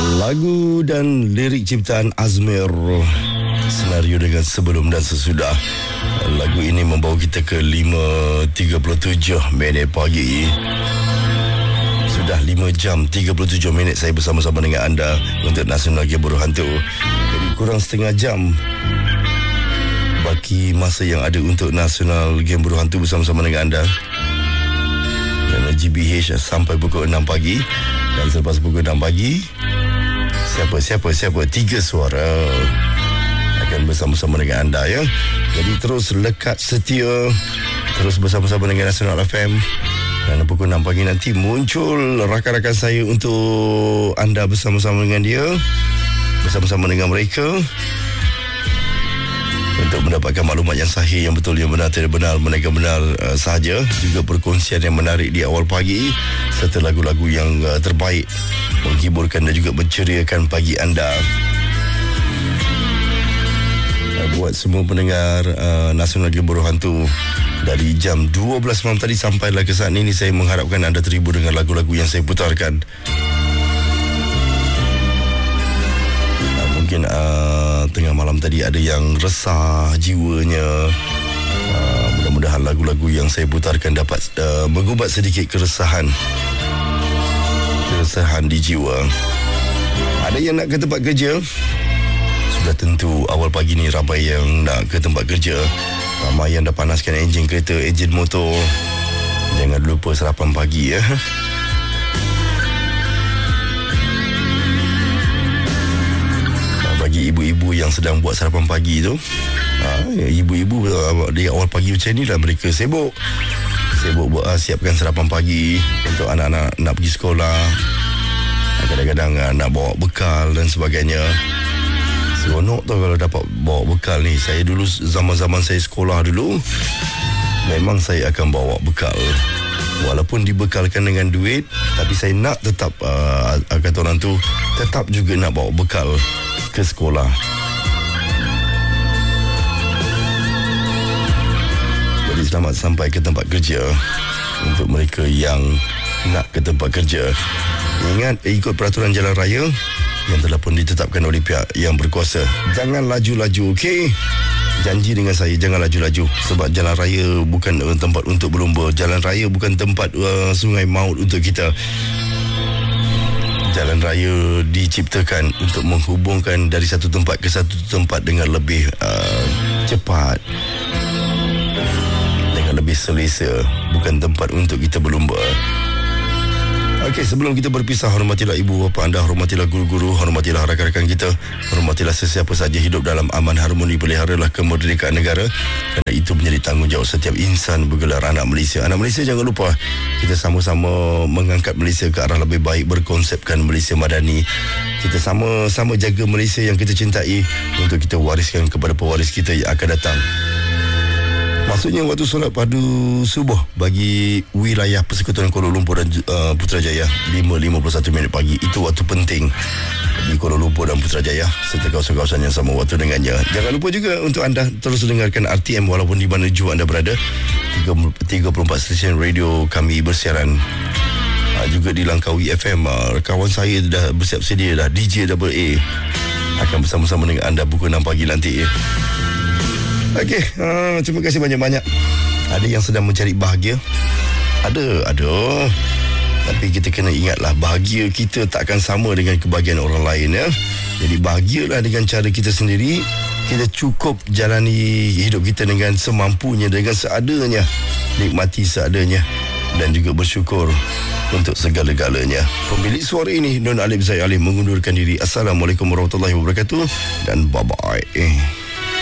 Lagu dan lirik ciptaan Azmir, senario dengan sebelum dan sesudah. Lagu ini membawa kita ke 5.37 minit pagi. Sudah 5 jam 37 minit saya bersama-sama dengan anda untuk Nasional Game Buruh Hantu. Jadi kurang setengah jam bagi masa yang ada untuk Nasional Game Buruh Hantu bersama-sama dengan anda. Kerana GBH sampai pukul 6 pagi. Dan selepas pukul 6 pagi, Siapa 3 suara akan bersama-sama dengan anda, ya. Jadi terus lekat setia, terus bersama-sama dengan Nasional FM. Dan pukul 6 pagi nanti muncul rakan-rakan saya untuk anda bersama-sama dengan dia, bersama-sama dengan mereka, untuk mendapatkan maklumat yang sahih, yang betul, yang benar, tidak benar, mereka benar sahaja. Juga perkongsian yang menarik di awal pagi, serta lagu-lagu yang terbaik, menghiburkan dan juga menceriakan pagi anda. Buat semua pendengar Nasional Game Buruh Hantu, dari jam 12 malam tadi sampailah ke saat ini, saya mengharapkan anda terhibur dengan lagu-lagu yang saya putarkan. Mungkin tengah malam tadi ada yang resah jiwanya. Mudah-mudahan lagu-lagu yang saya putarkan dapat mengubat sedikit keresahan di jiwa. Ada yang nak ke tempat kerja, sudah tentu awal pagi ni ramai yang nak ke tempat kerja. Ramai yang dah panaskan enjin kereta, enjin motor. Jangan lupa sarapan pagi, ya. Bagi ibu-ibu yang sedang buat sarapan pagi tu, ibu-ibu di awal pagi macam ni lah mereka sibuk buat siapkan sarapan pagi untuk anak-anak nak pergi sekolah. Kadang-kadang nak bawa bekal dan sebagainya. Seronok tau kalau dapat bawa bekal ni. Saya dulu, zaman-zaman saya sekolah dulu, memang saya akan bawa bekal. Walaupun dibekalkan dengan duit, tapi saya nak tetap, kata orang tu, tetap juga nak bawa bekal ke sekolah. Jadi selamat sampai ke tempat kerja untuk mereka yang nak ke tempat kerja. Ingat, ikut peraturan jalan raya yang telah pun ditetapkan oleh pihak yang berkuasa. Jangan laju-laju, okey? Janji dengan saya, jangan laju-laju. Sebab jalan raya bukan tempat untuk berlumba. Jalan raya bukan tempat sungai maut untuk kita. Jalan raya diciptakan untuk menghubungkan dari satu tempat ke satu tempat dengan lebih cepat, dengan lebih selesa. Bukan tempat untuk kita berlumba. Okey, sebelum kita berpisah, hormatilah ibu bapa anda, hormatilah guru-guru, hormatilah rakan-rakan kita, hormatilah sesiapa saja hidup dalam aman harmoni, peliharalah kemerdekaan negara, kerana itu menjadi tanggungjawab setiap insan bergelar anak Malaysia. Anak Malaysia, jangan lupa kita sama-sama mengangkat Malaysia ke arah lebih baik, berkonsepkan Malaysia madani. Kita sama-sama jaga Malaysia yang kita cintai untuk kita wariskan kepada pewaris kita yang akan datang. Maksudnya waktu solat padu subuh bagi wilayah Persekutuan Kuala Lumpur dan Putrajaya 5.51 minit pagi. Itu waktu penting di Kuala Lumpur dan Putrajaya serta kawasan-kawasan yang sama waktu dengannya. Jangan lupa juga untuk anda terus dengarkan RTM walaupun di mana jua anda berada. 34 stesen radio kami bersiaran. Juga dilangkaui FM. Kawan saya dah bersiap sedia dah, DJ AA akan bersama-sama dengan anda pukul 6 pagi nanti. Okey, terima kasih banyak-banyak. Ada yang sedang mencari bahagia. Ada. Tapi kita kena ingatlah, bahagia kita takkan sama dengan kebahagiaan orang lain, ya. Jadi bahagialah dengan cara kita sendiri. Kita cukup jalani hidup kita dengan semampunya, dengan seadanya. Nikmati seadanya dan juga bersyukur untuk segala-galanya. Pemilik suara ini, Don Alif Zaid Alim, mengundurkan diri. Assalamualaikum warahmatullahi wabarakatuh dan bye-bye.